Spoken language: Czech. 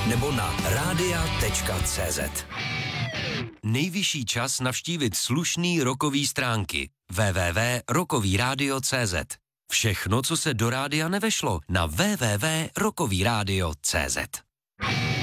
nebo na radia.cz. Nejvyšší čas navštívit slušný rockový stránky www.rockovyradio.cz. Všechno, co se do rádia nevešlo, na www.rockovyradio.cz.